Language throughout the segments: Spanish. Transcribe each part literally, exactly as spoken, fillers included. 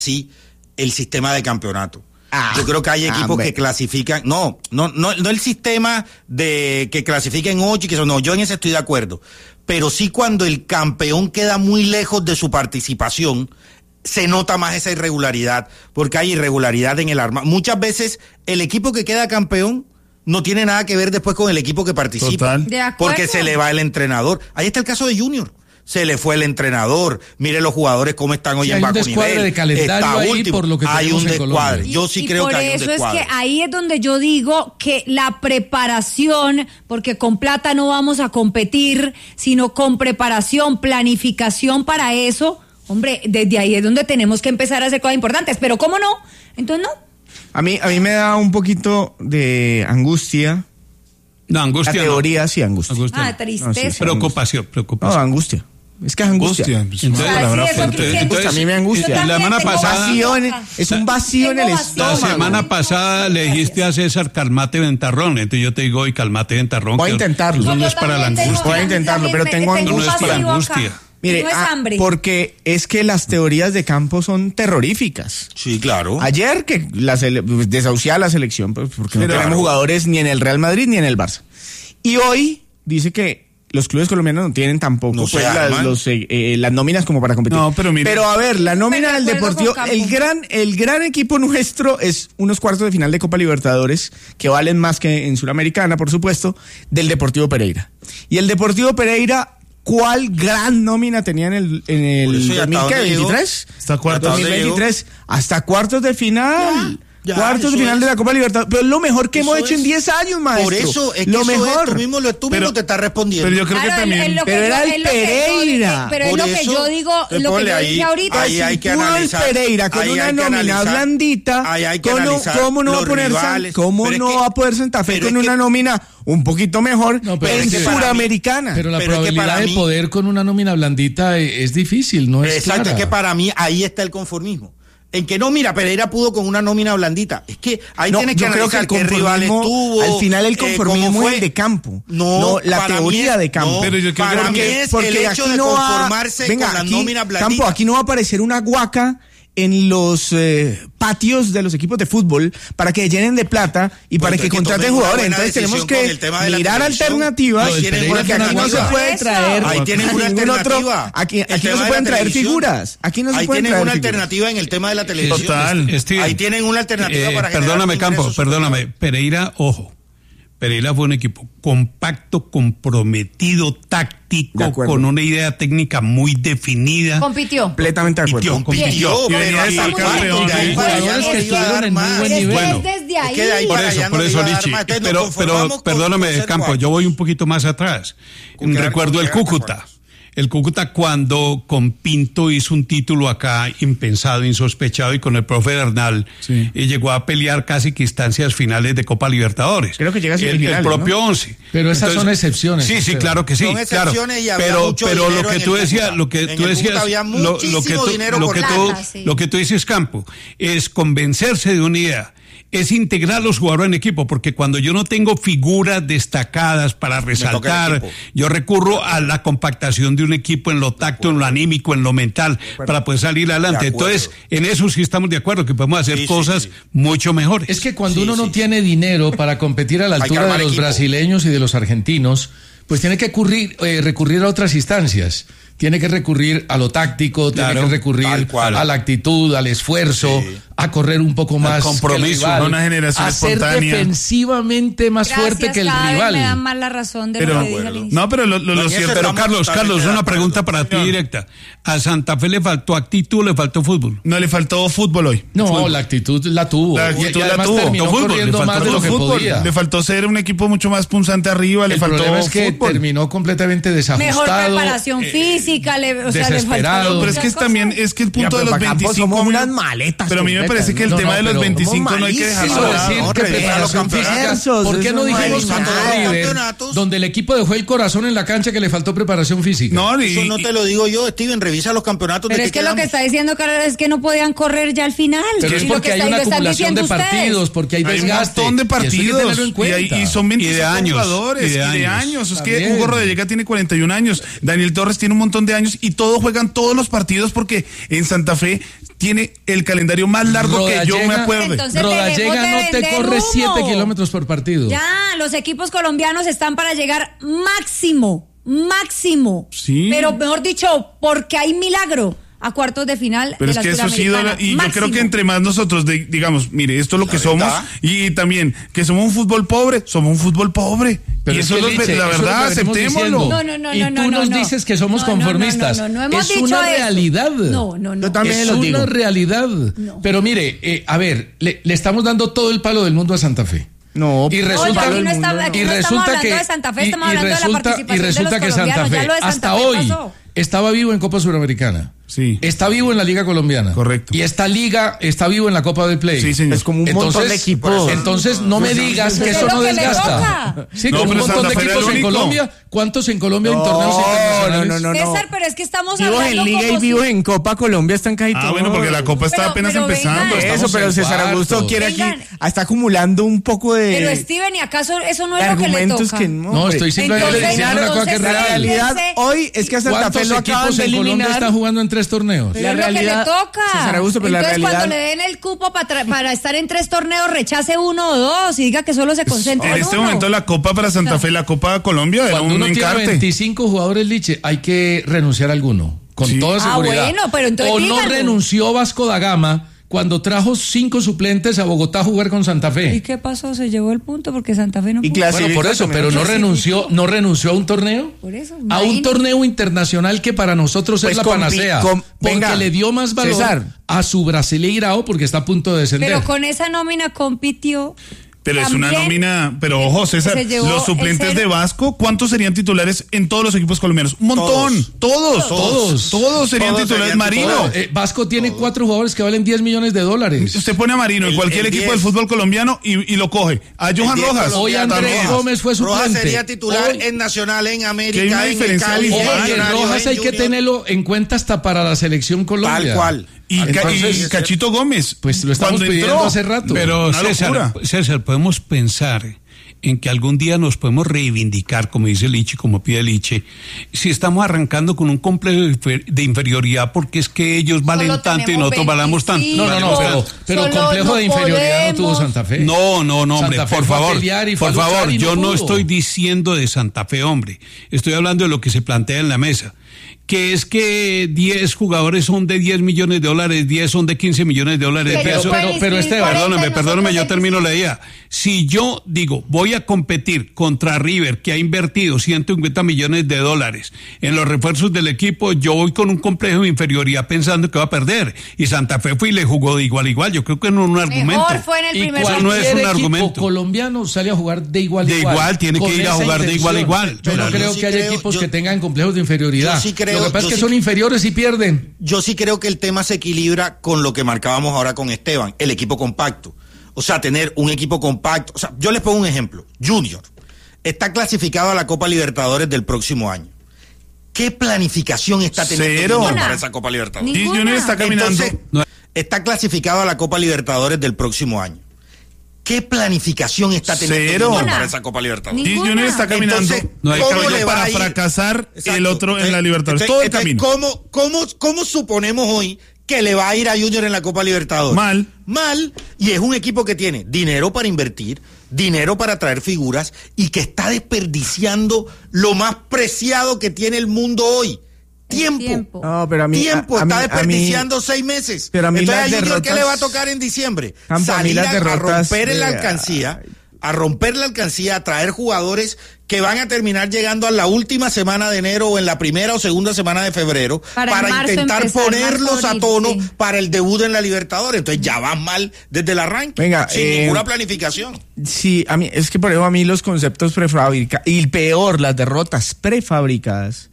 sí el sistema de campeonato. Ah, yo creo que hay equipos ah, que clasifican, no, no, no, no el sistema de que clasifiquen ocho y que son, no, yo en ese estoy de acuerdo, pero sí cuando el campeón queda muy lejos de su participación, se nota más esa irregularidad, porque hay irregularidad en el arma. Muchas veces el equipo que queda campeón no tiene nada que ver después con el equipo que participa, porque se le va el entrenador. Ahí está el caso de Junior. Se le fue el entrenador. Mire los jugadores cómo están hoy sí, en bajo nivel. Hay un descuadre de calendario ahí último. Por lo que hay un descuadre. Y, yo sí y creo por que hay un eso descuadre. es que ahí es donde yo digo que la preparación, porque con plata no vamos a competir, sino con preparación, planificación para eso, hombre, desde ahí es donde tenemos que empezar a hacer cosas importantes. Pero ¿cómo no? Entonces no. A mí, a mí me da un poquito de angustia. No, angustia. La teoría no. sí, angustia. angustia. Ah, tristeza. No, sí, sí, preocupación, preocupación. No, angustia. Es que es angustia. angustia. Entonces, o sea, la sí, entonces, entonces, a mí me angustia. La semana pasada vacío en, es un vacío tengo en el vacío. estómago. La semana pasada le dijiste a César calmate ventarrón, entonces yo te digo hoy calmate ventarrón. Voy a intentarlo. No, no es para la angustia. Voy a intentarlo, pero tengo angustia. No es para angustia. Mire, no es hambre. Ah, porque es que las teorías de campo son terroríficas. Sí, claro. Ayer que la sele- desahuciaba la selección, pues porque no Claro. tenemos jugadores ni en el Real Madrid ni en el Barça. Y hoy dice que los clubes colombianos no tienen tampoco No pues, se las, arman. los, eh, eh, las nóminas como para competir. No, pero mire. Pero a ver, la nómina Pero del de acuerdo Deportivo, con Campo. el gran, el gran equipo nuestro es unos cuartos de final de Copa Libertadores que valen más que en Suramericana, por supuesto, del Deportivo Pereira. Y el Deportivo Pereira, ¿cuál gran nómina tenía en el, en el Por eso, ¿y hasta dos mil dónde llegó? veintitrés? Hasta cuartos. dos mil veintitrés, hasta cuartos de final. Ya, cuartos de eso final es. de la Copa Libertadores. Pero es lo mejor que Eso hemos hecho es. en diez años, maestro. Por eso es que lo eso mejor. es, tú mismo, lo, tú Pero- mismo te estás respondiendo. Pero yo creo Claro, que también. es- es lo que Pero yo- era el es lo que yo- Pereira. pero es Por lo que eso, yo digo, te lo que ponle yo ahí, dije ahorita. ahí hay Si que pudo el analizar, Pereira con ahí una hay que nómina analizar, blandita, ahí hay que ¿cómo, analizar cómo no va a los poner San- rivales. cómo Pero es no que- va a poder Santa Fe pero con es que- una nómina un poquito mejor No, pero en es que para mí- Suramericana? Pero la Pero es que probabilidad para de mí- poder con una nómina blandita es, es difícil, no es Exacto, clara. es que para mí ahí está el conformismo. En que no, mira, Pereira pudo con una nómina blandita. Es que ahí No, tienes que yo creo que analizar el qué rivales conformismo, tuvo. al final el eh, cómo conformismo fue. es el de campo, No, no la para teoría mí es- de campo. no, Pero yo creo para que mí porque- es porque el hecho aquí de no va- conformarse venga, con la aquí, nómina blandita. Campo, aquí no va a aparecer una guaca en los eh, patios de los equipos de fútbol para que llenen de plata y Pues para que entonces que contraten tomen una jugadores. buena Entonces tenemos decisión con el que tema de la mirar televisión. alternativas, Lo del porque Pereira aquí es una no se guaca. puede traer, Ahí tienen una ningún otro- alternativa. aquí, El aquí no tema se de pueden la traer televisión. figuras. Aquí no se Ahí pueden tienen traer una figuras. alternativa en el tema de la televisión. Total. Steve, Ahí tienen una alternativa eh, para generar Perdóname, ingresos Campo, perdóname. superiores. Pereira, ojo. Pereira fue un equipo compacto, comprometido, De táctico, acuerdo. con una idea técnica muy definida. Compitió. Completamente de acuerdo. Compitió, Compitió, Y pero venía de ahí ser para- campeón, de ahí ¿eh? para allá Jugadores no que le iba a estuvieron dar en muy más. buen Es que nivel. Bueno, es desde ahí. Es que de ahí Por para eso, allá no por le eso, iba a dar Lichi. más. Entonces, nos Pero, conformamos pero, con- perdóname, con ser Campo, cuatro. yo voy un poquito más atrás. ¿Con qué- Recuerdo con el qué te Cúcuta. acuerdas? El Cúcuta cuando con Pinto hizo un título acá impensado, insospechado, y con el profe Bernal Sí. y llegó a pelear casi que instancias finales de Copa Libertadores. Creo que llega a el, el semifinales, propio ¿no? once. Pero esas son excepciones, Sí, sí, Esteban. claro que sí. Son claro. excepciones y había pero mucho pero lo dinero que en tú el decías, Cúcuta. lo que En tú el Cúcuta decías, había lo, lo que muchísimo tú, dinero lo por que plata, tú, sí. lo que tú dices, Campo, es convencerse de una idea. Es integrar los jugadores en equipo, porque cuando yo no tengo figuras destacadas para toca el resaltar, equipo. yo recurro a la compactación de un equipo en lo tacto, en lo anímico, en lo mental, para poder salir adelante. De acuerdo. Entonces, en eso sí estamos de acuerdo, que podemos hacer Sí, sí, cosas sí. mucho mejores. Es que cuando Sí, uno no sí. tiene dinero para competir a la Hay que altura de armar los equipo. brasileños y de los argentinos, pues tiene que recurrir, eh, recurrir a otras instancias. Tiene que recurrir a lo táctico, Claro, tiene que recurrir tal cual. a la actitud, al esfuerzo, Sí. a correr un poco más. compromiso, que el rival, no una generación a ser espontánea. defensivamente más Gracias, fuerte que el cada vez rival. me dan más la razón de Pero, lo que dije al inicio. no, pero lo, lo, lo No, cierto. eso Pero estamos Carlos, totalmente Carlos, de una acuerdo. pregunta para ti Señor. directa. ¿A Santa Fe le faltó actitud o le faltó fútbol? No le faltó fútbol hoy. No, Fútbol. la actitud la tuvo. La Y- actitud y la además tuvo. terminó No, fútbol, corriendo le más faltó de lo que fútbol. podía. Le faltó ser un equipo mucho más punzante arriba. Le El faltó problema es que fútbol. terminó completamente Mejor desajustado. preparación eh, física, le, o sea, le desesperado. faltaron Pero es que es muchas también, cosas. es que el punto Ya, de pero los para Campos veinticinco. somos a mí- unas maletas Pero a mí me completas, parece que el ¿no? tema No, de los pero veinticinco somos no hay que dejarlo Eso de malísimos. lado. decir no, que revisa preparación los física, campeonatos, ¿por qué eso no no dijimos hay contra nada. River, Campeonatos. donde el equipo dejó el corazón en la cancha, que le faltó preparación física? No, y- Eso no te lo digo yo, Steven, revisa los campeonatos. Pero de es qué que lo que quedamos. está diciendo Carlos es que no podían correr ya al final. Pero es Y lo porque que hay está- una lo están acumulación de diciendo ustedes. partidos, porque hay Hay un desgaste. montón de y eso hay que partidos tenerlo en y, hay- cuenta. y son veinticinco Y de años, jugadores y y de de, años. años. Es Está que bien. Hugo Rodallega tiene cuarenta y un años, Daniel Torres tiene un montón de años y todos juegan todos los partidos porque en Santa Fe tiene el calendario más largo que yo me acuerde. Entonces, Rodallega dejemos de no te vender corre humo. siete kilómetros por partido. Ya, los equipos colombianos están para llegar máximo, máximo. Sí. Pero mejor dicho, porque hay milagro a cuartos de final Pero de es la que eso sí, Suramericana. Dora, y Máximo. yo creo que entre más nosotros de- digamos, mire, esto es lo La que verdad. somos, y también que somos un fútbol pobre, somos un fútbol pobre. Pero y es eso que, es lo- Liche, la eso es lo verdad, que venimos aceptémoslo. diciendo. No, no, no, y no, tú no, nos no. dices que somos No, no, no, conformistas. no, no, no hemos es dicho una eso. realidad. No, no, no. Yo también es lo una digo. realidad. No. Pero mire, eh, a ver, le, le estamos dando todo el palo del mundo a Santa Fe. No, Y pues, resulta, aquí no está- mundo, aquí y no estamos resulta hablando que de Santa Fe, y- estamos y hablando de la resulta- participación y de resulta los que Santa colombianos, Fe ya lo de Santa hasta Fe hoy pasó. estaba vivo en Copa Suramericana. Sí. Está vivo en la Liga Colombiana. Correcto. Y esta liga está vivo en la Copa del Play. Sí, señor. Es como un Entonces, montón de equipos. entonces no me digas que Es eso lo no que le desgasta. toca. Sí, No, con un pero montón Santa de Fe era equipos el en único. Colombia. ¿Cuántos en Colombia hay No, torneos internacionales? no, no, no. César, pero es que estamos Vivos hablando en Liga como y vivos si- en Copa Colombia están casi Ah, todos. bueno, porque la Copa está Pero- apenas pero empezando. vengan. estamos- Eso, pero en César Augusto cuartos. quiere aquí, Vengan. está acumulando un poco de, Pero Steven, ¿y acaso eso no de es lo que le argumentos toca? que no. No, hombre. estoy simplemente Entonces, diciendo una cosa que es entonces, La real. realidad Fíjense. hoy es que a Santa Fe ¿Cuántos lo acaban equipos de en Colombia eliminar. están jugando en tres torneos? Pero La es lo que realidad- le toca. César Augusto, pero la Entonces, realidad- cuando le den el cupo para, tra- para estar en tres torneos, rechace uno o dos y diga que solo se concentra En en este uno. momento la Copa para Santa Fe, la Copa Colombia, era Cuando un uno tiene encarte. veinticinco jugadores, Liche, hay que renunciar a alguno. Con Sí. toda Ah, seguridad. bueno, pero entonces o no díganlo. renunció Vasco da Gama cuando trajo cinco suplentes a Bogotá a jugar con Santa ¿Y Fe. qué pasó? Se llevó el punto porque Santa Fe no Y pudo. claro, Bueno, por eso, también. pero no Clasificó. renunció, no renunció a un torneo. Por eso, A un imagínate. torneo internacional que para nosotros Pues es la compi- panacea. com- porque venga, le dio más valor César. a su Brasileirao porque está a punto de descender. Pero con esa nómina compitió. Pero es una También nómina, pero ojo, César, se llevó los suplentes el cero. de Vasco, ¿cuántos serían titulares en todos los equipos colombianos? Un montón, todos, Todos. todos, serían Todos titulares. serían Marino, titulares. Eh, Vasco tiene cuatro jugadores que valen diez millones de dólares. usted pone a Marino en El- cualquier el equipo diez. del fútbol colombiano y, y lo coge. A Johan diez Rojas. Hoy colombiano Andrés también. Gómez fue Rojas suplente. sería titular Hoy- en Nacional, en Que hay América, una en el diferencia Cali, en abismal. Oye, Millonarios, Rojas en hay que Junior. tenerlo en cuenta hasta para la selección Colombia. Tal cual. Y, Ca- y Entonces, Cachito Gómez. pues lo estamos cuando pidiendo entró, hace rato. Pero Una César, locura. César, podemos pensar en que algún día nos podemos reivindicar, como dice Liche, como pide Liche, si estamos arrancando con un complejo de infer- de inferioridad porque es que ellos valen Solo tanto y tenemos nosotros valamos tanto. veinticinco. No, no, no, pero, pero Solo complejo no de inferioridad no tuvo podemos. Santa Fe. No, no, no, hombre, Santa Fe por fue a favor, pelear y fue por a luchar favor, y no yo no pudo. estoy diciendo de Santa Fe, hombre, estoy hablando de lo que se plantea en la mesa, que es que diez jugadores son de diez millones de dólares, diez son de quince millones de dólares. Que de ellos pesos. pueden pero- pero, inscribir Esteban, cuarenta y Perdóname, perdóname, yo nosotros termino la veinticinco. idea. Si yo digo, voy a competir contra River, que ha invertido ciento cincuenta millones de dólares en los refuerzos del equipo, yo voy con un complejo de inferioridad pensando que va a perder. Y Santa Fe fue y le jugó de igual a igual. Yo creo que no es un argumento. Mejor fue en el Y primer cuál cualquier no es un equipo argumento. colombiano sale a jugar de igual a De igual. igual, tiene con que ir a esa jugar de igual a intención. igual. Yo no Claro, creo yo sí que haya creo- equipos yo- que tengan complejos de inferioridad. yo sí creo- Lo que pasa yo es que sí- son inferiores y pierden. Yo sí creo que el tema se equilibra con lo que marcábamos ahora con Esteban, el equipo compacto. O sea, tener un equipo compacto. O sea, yo les pongo un ejemplo. Junior está clasificado a la Copa Libertadores del próximo año. ¿Qué planificación está teniendo Cero. Junior Ninguna. para esa Copa Libertadores? Y Ninguna. Junior está caminando. Entonces, No. está clasificado a la Copa Libertadores del próximo año. ¿Qué planificación está teniendo Cero. Junior Ninguna. para esa Copa Libertadores? Y Ninguna. Junior está caminando. Entonces, No hay ¿cómo caballo le va para a ir? fracasar Exacto. el otro en la Entonces, Libertadores. entonces, Todo el entonces, camino. ¿cómo, cómo, ¿Cómo suponemos hoy que le va a ir a Junior en la Copa Libertadores? Mal. Mal. Y es un equipo que tiene dinero para invertir, dinero para traer figuras y que está desperdiciando lo más preciado que tiene el mundo hoy. El Tiempo. tiempo. No, pero a mí, Tiempo, a- a está mí- a mí- desperdiciando seis meses. pero a mí Entonces, las ¿a Junior qué derrotas- le va a tocar en diciembre? Campo, a mí Salir las a, a derrotas romper en la de- alcancía, a romper la alcancía, a traer jugadores que van a terminar llegando a la última semana de enero o en la primera o segunda semana de febrero Para para, en marzo intentar empezar, ponerlos marzo a abril, tono sí. para el debut en la Libertadores. Entonces ya van mal desde el arranque, Venga, sin eh, ninguna planificación. Sí, a mí, es que por eso a mí los conceptos prefabricados, y peor, las derrotas prefabricadas,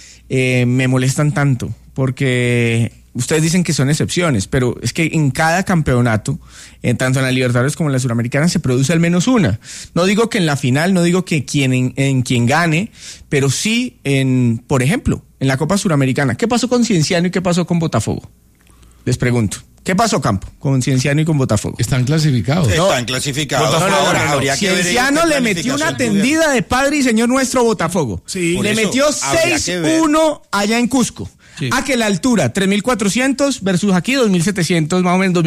eh, me molestan tanto, porque ustedes dicen que son excepciones, pero es que en cada campeonato, eh, tanto en la Libertadores como en la Suramericana, se produce al menos una. No digo que en la final, no digo que quien en, en quien gane, pero sí en, por ejemplo, en la Copa Suramericana. ¿Qué pasó con Cienciano y qué pasó con Botafogo? Les pregunto. ¿Qué ¿Qué pasó, Campo, con Cienciano y con Botafogo? Están clasificados. Están clasificados. No, no, no, Ahora no, no. habría que ver en Cienciano qué le metió una planificación tendida de padre y señor nuestro Botafogo. Sí. Por Le eso metió habría que seis ver. uno allá en Cusco. Sí. A que la altura, tres mil cuatrocientos versus aquí dos mil setecientos, más o menos